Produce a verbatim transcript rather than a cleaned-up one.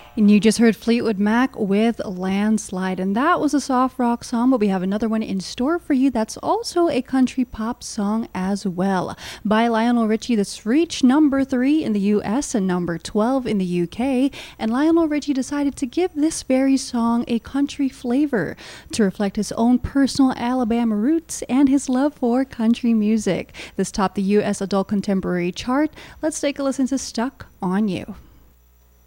And you just heard Fleetwood Mac with Landslide, and that was a soft rock song, but we have another one in store for you that's also a country pop song as well. By Lionel Richie, that's reached number three in the U S and number twelve in the U K, and Lionel Richie decided to give this very song a country flavor to reflect his own personal Alabama roots and his love for country music. This topped the U S Adult Contemporary chart. Let's take a listen to Stuck on You.